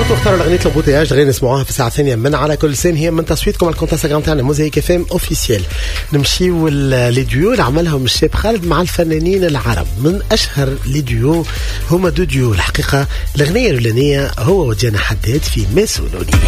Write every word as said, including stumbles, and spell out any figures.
اختاروا الاغنيه لوبوتياج غير نسمعوها في الساعه الثانيه من على كل سين. هي من تصويتكم على الكونت انستغرام تاعنا موزايك اف ام اوفيسيال. نمشيو لي ديو اللي عملهم الشاب خالد مع الفنانين العرب. من اشهر لي ديو هما دو ديو الحقيقه. الاغنيه الاولانيه هو وجانا حداد في ماسونوني.